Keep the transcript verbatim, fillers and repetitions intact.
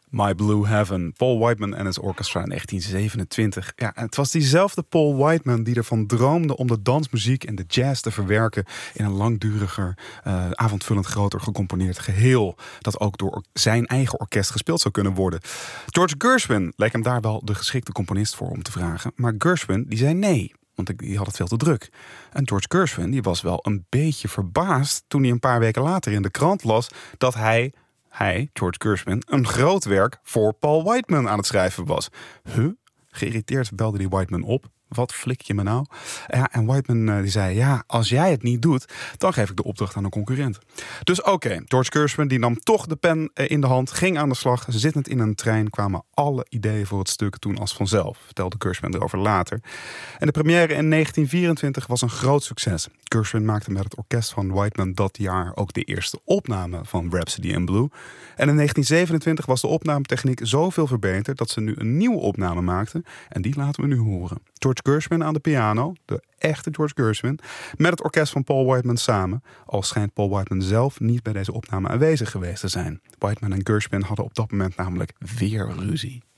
My Blue Heaven, Paul Whiteman en het orchestra in negentien zevenentwintig. Ja, het was diezelfde Paul Whiteman die ervan droomde om de dansmuziek en de jazz te verwerken in een langduriger, uh, avondvullend groter gecomponeerd geheel. Dat ook door zijn eigen orkest gespeeld zou kunnen worden. George Gershwin leek hem daar wel de geschikte componist voor om te vragen. Maar Gershwin die zei nee. Want die had het veel te druk. En George Gershwin die was wel een beetje verbaasd toen hij een paar weken later in de krant las dat hij, hij, George Gershwin, een groot werk voor Paul Whiteman aan het schrijven was. Huh? Geïrriteerd belde die Whiteman op. Wat flik je me nou? Ja, en Whiteman uh, die zei, ja, als jij het niet doet, dan geef ik de opdracht aan een concurrent. Dus oké, okay, George Gershwin die nam toch de pen uh, in de hand, ging aan de slag. Zittend in een trein kwamen alle ideeën voor het stuk toen als vanzelf. Vertelde Gershwin erover later. En de première in negentien vierentwintig was een groot succes. Gershwin maakte met het orkest van Whiteman dat jaar ook de eerste opname van Rhapsody in Blue. En in negentien zevenentwintig was de opnametechniek zoveel verbeterd dat ze nu een nieuwe opname maakten. En die laten we nu horen. George Gershwin aan de piano, de echte George Gershwin, met het orkest van Paul Whiteman samen. Al schijnt Paul Whiteman zelf niet bij deze opname aanwezig geweest te zijn. Whiteman en Gershwin hadden op dat moment namelijk weer ruzie.